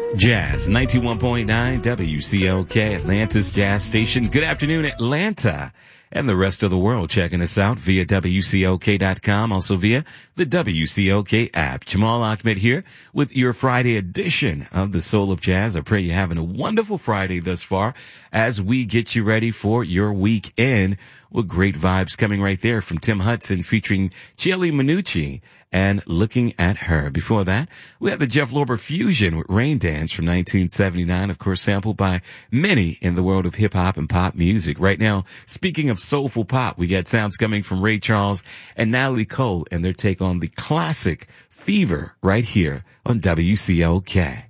Jazz 91.9 WCLK, Atlanta's Jazz Station. Good afternoon, Atlanta, and the rest of the world checking us out via WCLK.com, also via the WCLK app. Jamal Ahmed here with your Friday edition of the Soul of Jazz. I pray you're having a wonderful Friday thus far as we get you ready for your weekend with great vibes coming right there from Tim Hudson featuring Chieli Minucci and Looking at Her. Before that, we had the Jeff Lorber Fusion with Rain Dance from 1979, of course, sampled by many in the world of hip-hop and pop music. Right now, speaking of soulful pop, we got sounds coming from Ray Charles and Natalie Cole and their take on the classic Fever right here on WCLK.